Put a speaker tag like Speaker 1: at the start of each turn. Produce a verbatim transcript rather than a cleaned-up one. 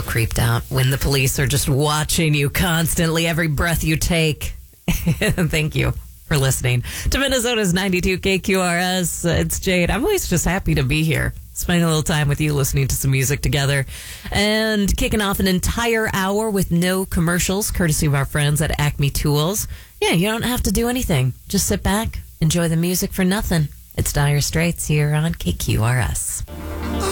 Speaker 1: creeped out when the police are just watching you constantly, every breath you take. Thank you for listening to Minnesota's ninety-two K Q R S. It's Jade. I'm always just happy to be here, spending a little time with you, listening to some music together, and kicking off an entire hour with no commercials, courtesy of our friends at Acme Tools. Yeah, you don't have to do anything. Just sit back, enjoy the music for nothing. It's Dire Straits here on K Q R S.